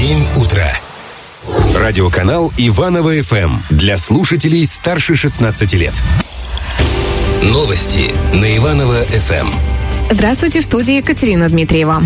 7 утра. Радиоканал Иваново ФМ для слушателей старше 16 лет. Новости на Иваново ФМ. Здравствуйте, в студии Екатерина Дмитриева.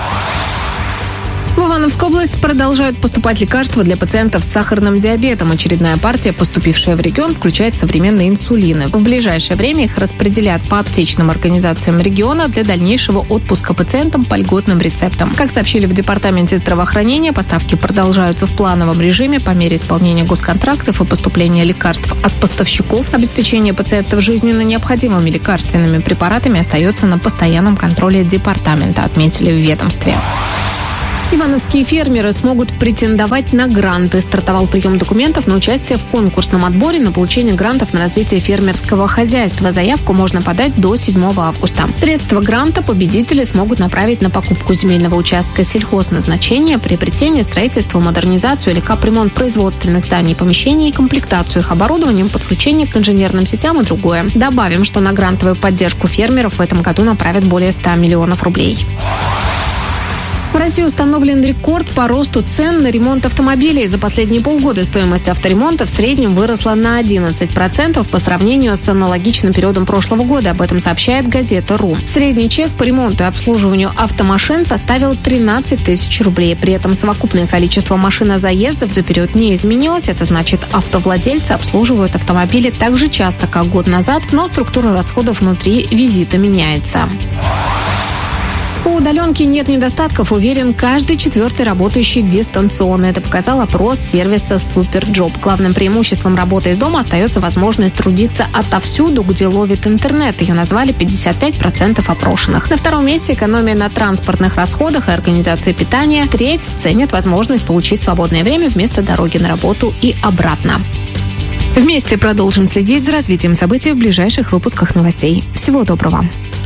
В Ивановскую область продолжают поступать лекарства для пациентов с сахарным диабетом. Очередная партия, поступившая в регион, включает современные инсулины. В ближайшее время их распределят по аптечным организациям региона для дальнейшего отпуска пациентам по льготным рецептам. Как сообщили в Департаменте здравоохранения, поставки продолжаются в плановом режиме по мере исполнения госконтрактов и поступления лекарств от поставщиков. Обеспечение пациентов жизненно необходимыми лекарственными препаратами остается на постоянном контроле департамента, отметили в ведомстве. Ивановские фермеры смогут претендовать на гранты. Стартовал прием документов на участие в конкурсном отборе на получение грантов на развитие фермерского хозяйства. Заявку можно подать до 7 августа. Средства гранта победители смогут направить на покупку земельного участка сельхозназначения, приобретение, строительство, модернизацию или капремонт производственных зданий и помещений, комплектацию их оборудованием, подключение к инженерным сетям и другое. Добавим, что на грантовую поддержку фермеров в этом году направят более 100 миллионов рублей. В России установлен рекорд по росту цен на ремонт автомобилей. За последние полгода стоимость авторемонта в среднем выросла на 11% по сравнению с аналогичным периодом прошлого года. Об этом сообщает газета.ру. Средний чек по ремонту и обслуживанию автомашин составил 13 тысяч рублей. При этом совокупное количество машинозаездов за период не изменилось. Это значит, автовладельцы обслуживают автомобили так же часто, как год назад, но структура расходов внутри визита меняется. По удаленке нет недостатков, уверен каждый четвертый работающий дистанционно. Это показал опрос сервиса Суперджоп. Главным преимуществом работы из дома остается возможность трудиться отовсюду, где ловит интернет. Ее назвали 55% опрошенных. На втором месте экономия на транспортных расходах и организации питания. Треть ценят возможность получить свободное время вместо дороги на работу и обратно. Вместе продолжим следить за развитием событий в ближайших выпусках новостей. Всего доброго.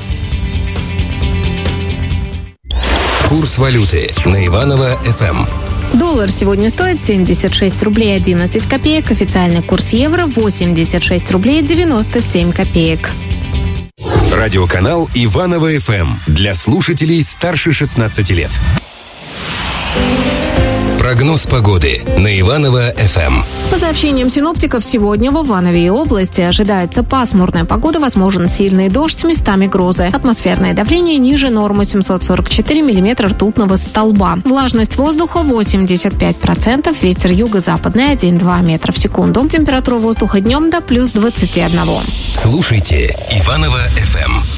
Курс валюты на Иваново ФМ. Доллар сегодня стоит 76 рублей 11 копеек. Официальный курс евро 86 рублей 97 копеек. Радиоканал Иваново ФМ для слушателей старше 16 лет. Прогноз погоды на Иваново ФМ. По сообщениям синоптиков, сегодня в Иванове и области ожидается пасмурная погода, возможен сильный дождь, местами грозы. Атмосферное давление ниже нормы 744 миллиметра ртутного столба. Влажность воздуха 85%, ветер юго-западный 1,2 метра в секунду. Температура воздуха днем до плюс 21. Слушайте Иваново ФМ.